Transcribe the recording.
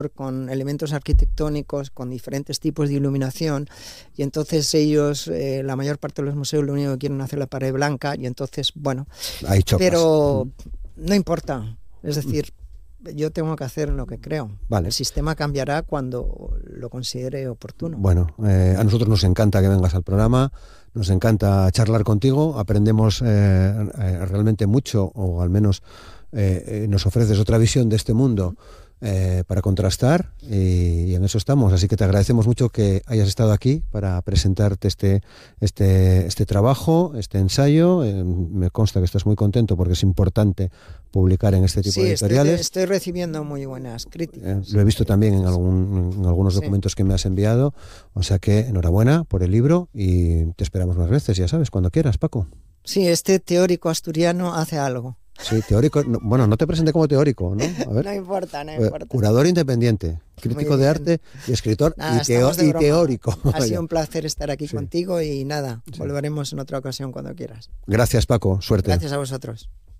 con elementos arquitectónicos, con diferentes tipos de iluminación, y entonces ellos, la mayor parte de los museos, lo único que quieren es hacer la pared blanca, y entonces, bueno, ahí chocas. Pero no importa, es decir, yo tengo que hacer lo que creo. Vale. El sistema cambiará cuando lo considere oportuno. Bueno, a nosotros nos encanta que vengas al programa, nos encanta charlar contigo, aprendemos realmente mucho, o al menos nos ofreces otra visión de este mundo para contrastar, y en eso estamos. Así que te agradecemos mucho que hayas estado aquí para presentarte este trabajo, este ensayo. Me consta que estás muy contento porque es importante publicar en este tipo de editoriales. Sí, estoy recibiendo muy buenas críticas. Lo he visto también en algunos documentos que me has enviado, o sea que enhorabuena por el libro y te esperamos más veces, ya sabes, cuando quieras, Paco. Sí, este teórico asturiano hace algo. Sí, teórico, bueno, no te presente como teórico, ¿no? A ver. No importa. Curador independiente, crítico de arte y escritor y teórico. Ha sido un placer estar aquí contigo y nada, volveremos en otra ocasión cuando quieras. Gracias, Paco, suerte. Gracias a vosotros.